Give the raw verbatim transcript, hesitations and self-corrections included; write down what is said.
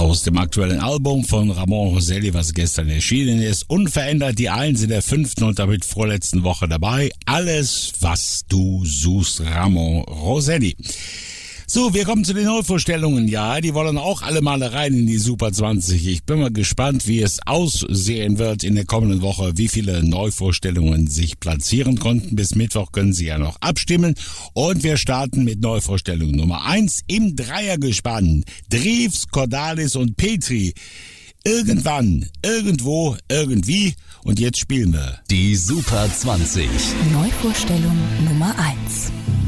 Aus dem aktuellen Album von Ramon Roselli, was gestern erschienen ist, unverändert die Eins in der fünften und damit vorletzten Woche dabei. Alles, was du suchst, Ramon Roselli. So, wir kommen zu den Neuvorstellungen. Ja, die wollen auch alle mal rein in die Super zwanzig. Ich bin mal gespannt, wie es aussehen wird in der kommenden Woche, wie viele Neuvorstellungen sich platzieren konnten. Bis Mittwoch können Sie ja noch abstimmen. Und wir starten mit Neuvorstellung Nummer eins im Dreiergespann. Drews, Cordalis und Petri. Irgendwann, irgendwo, irgendwie. Und jetzt spielen wir die Super zwanzig. Neuvorstellung Nummer eins.